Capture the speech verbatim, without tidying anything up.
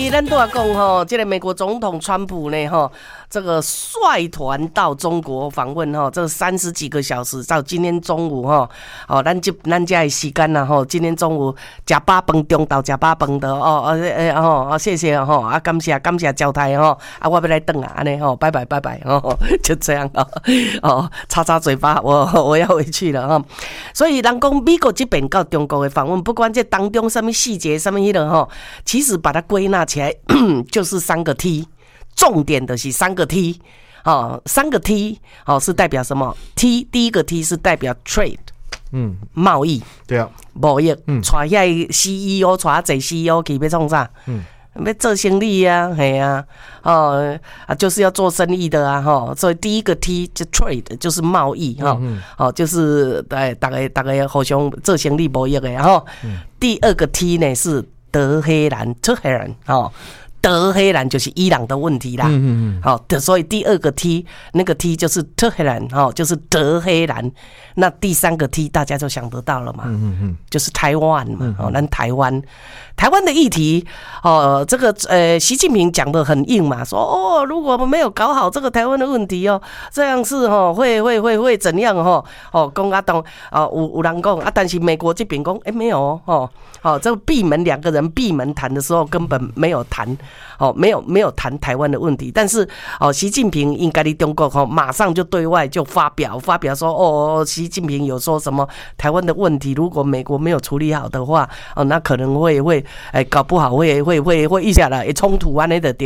以咱都要讲吼，这个美国总统川普呢，吼，这个率团到中国访问吼，这三十几个小时，到今天中午吼，哦，咱这咱家的时间呐吼，今天中午吃饱饭，中昼吃饱饭的哦，呃呃吼，谢谢吼，啊感谢感谢交代吼，啊我要来等啊，安尼吼，拜拜拜拜哦，就这样哦，哦，擦擦嘴巴，我我要回去了哈。所以人讲美国这边到中国的访问，不管这当中什么细节，什么迄个吼，其实把它归纳起来就是三个 T， 重点的是三个 T， 哦，三个 T， 哦是代表什么 ？T 第一个 T 是代表 trade， 嗯，贸易， 对啊， 贸易，嗯，带遐 C E O， 带侪 C E O 去要创啥？嗯。要做生意啊，嘿啊，哦啊，就是要做生意的啊，哈，所以第一个 T 就 trade 就是贸易哈，嗯嗯哦，就是哎，大家大家互相做生意贸易的哈。嗯、第二个 T 呢是德黑兰，德黑兰哦。德黑兰就是伊朗的问题啦，嗯嗯嗯，好、哦，所以第二个 T 那个 T 就是德黑兰，哈、哦，就是德黑兰。那第三个 T 大家就想得到了嘛，嗯嗯嗯，就是台湾嘛，嗯嗯哦，那台湾，台湾的议题，哦，这个呃，习近平讲得很硬嘛，说哦，如果我们没有搞好这个台湾的问题哦，这样是哦，会会会会怎样哦，哦，讲啊当啊有有人讲啊，但是美国这边讲，哎没有哦，哦，哦，这个闭门两个人闭门谈的时候根本没有谈。哦，没有没有谈台湾的问题，但是哦，习近平应该在中国哦，马上就对外就发表发表说哦，习近平有说什么台湾的问题，如果美国没有处理好的话，哦，那可能会会哎搞不好会会会会一下来冲突啊，那的。